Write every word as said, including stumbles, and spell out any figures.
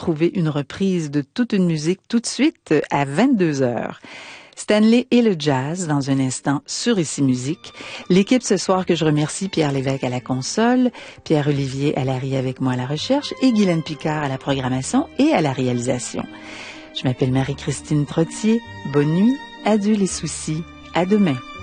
retrouver une reprise de toute une musique tout de suite à vingt-deux heures. Stanley et le jazz dans un instant sur Ici Musique. L'équipe ce soir que je remercie, Pierre Lévesque à la console, Pierre-Olivier Allary avec moi à la recherche et Guylaine Picard à la programmation et à la réalisation. Je m'appelle Marie-Christine Trottier. Bonne nuit, adieu les soucis, à demain.